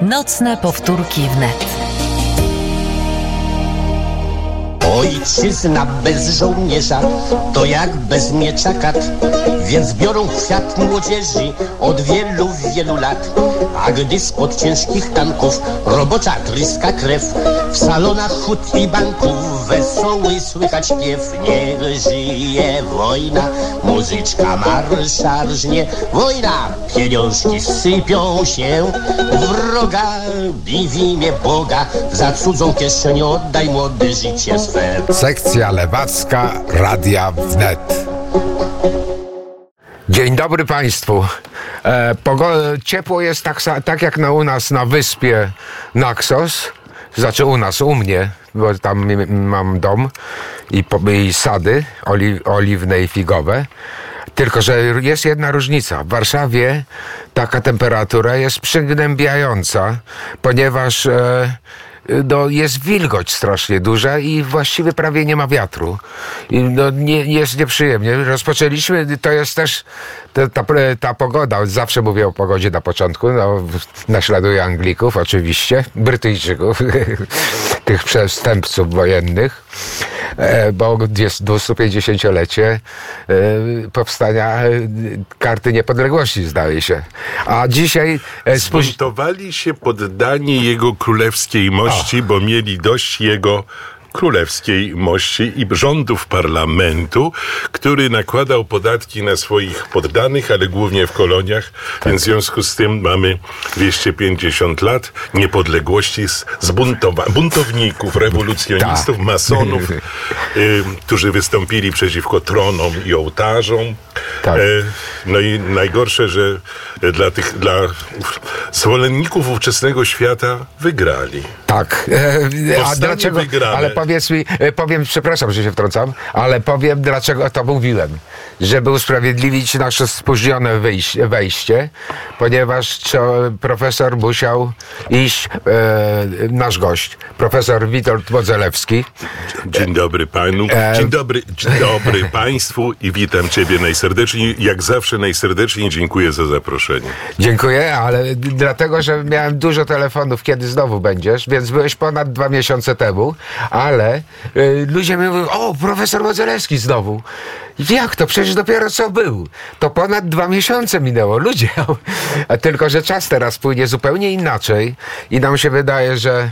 Nocne powtórki wnet. Ojczyzna bez żołnierza to jak bez miecza kat, więc biorą kwiat młodzieży od wielu lat. A gdy spod ciężkich tanków robocza tryska krew, w salonach hut i banków wesoły słychać śpiew. Niech żyje wojna, muzyczka marsza rżnie. Wojna, pieniążki sypią się, wroga bij w imię Boga, za cudzą kieszeń oddaj młode życie swe. Sekcja lewacka Radia Wnet. Dzień dobry Państwu. Ciepło jest tak jak u nas na wyspie Naxos. Znaczy u mnie, bo tam mam dom i sady oliwne i figowe. Tylko że jest jedna różnica. W Warszawie taka temperatura jest przygnębiająca, ponieważ jest wilgoć strasznie duża i właściwie prawie nie ma wiatru. Jest nieprzyjemnie. Rozpoczęliśmy, to jest też ta pogoda, zawsze mówię o pogodzie na początku, naśladuję Anglików oczywiście, Brytyjczyków, tych przestępców wojennych, bo jest 250-lecie powstania Karty Niepodległości, zdaje się. A dzisiaj zbuntowali się poddani jego królewskiej mości, bo mieli dość jego królewskiej mości i rządów parlamentu, który nakładał podatki na swoich poddanych, ale głównie w koloniach, więc w związku z tym mamy 250 lat niepodległości buntowników, rewolucjonistów, masonów, którzy wystąpili przeciwko tronom i ołtarzom. No i najgorsze, że dla zwolenników ówczesnego świata wygrali. Tak. A dlaczego? Ale przepraszam, że się wtrącam, ale powiem, dlaczego to mówiłem. Żeby usprawiedliwić nasze spóźnione wejście, ponieważ profesor musiał iść, nasz gość, profesor Witold Modzelewski. Dzień dobry panu. Dzień dobry państwu i witam ciebie najserdeczniej. Jak zawsze najserdeczniej dziękuję za zaproszenie. Dziękuję, ale dlatego, że miałem dużo telefonów, kiedy znowu będziesz, więc byłeś ponad 2 miesiące temu, ale ludzie mi mówią, o, profesor Modzelewski znowu. Jak to? Przecież dopiero co był. To ponad 2 miesiące minęło. Ludzie. Tylko że czas teraz płynie zupełnie inaczej i nam się wydaje, że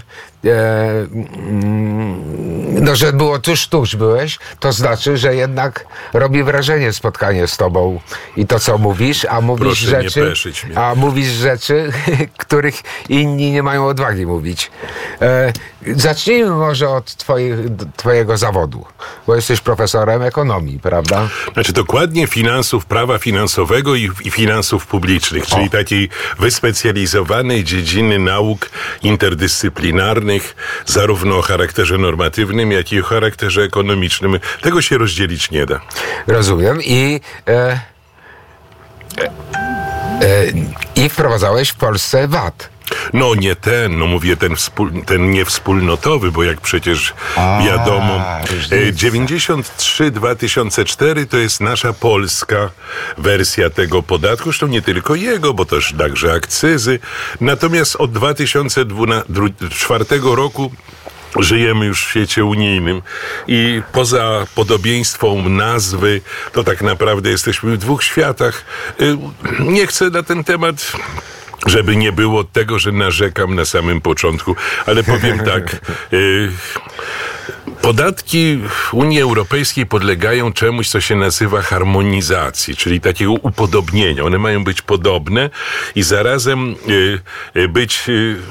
że było tuż byłeś, to znaczy, że jednak robi wrażenie spotkanie z tobą i to, co mówisz, a mówisz rzeczy, których inni nie mają odwagi mówić. Zacznijmy może od twojego zawodu, bo jesteś profesorem ekonomii, prawda? Znaczy dokładnie finansów, prawa finansowego i finansów publicznych, czyli takiej wyspecjalizowanej dziedziny nauk interdyscyplinarnych, zarówno o charakterze normatywnym, jak i o charakterze ekonomicznym. Tego się rozdzielić nie da. Rozumiem. I wprowadzałeś w Polsce VAT. No nie mówię ten niewspólnotowy, bo jak przecież wiadomo, 93-2004 to jest nasza polska wersja tego podatku, zresztą nie tylko jego, bo też także akcyzy. Natomiast od 2004 roku żyjemy już w świecie unijnym i poza podobieństwem nazwy, to tak naprawdę jesteśmy w 2 światach. Nie chcę na ten temat, żeby nie było tego, że narzekam na samym początku, ale powiem tak. Podatki Unii Europejskiej podlegają czemuś, co się nazywa harmonizacji, czyli takiego upodobnienia. One mają być podobne i zarazem być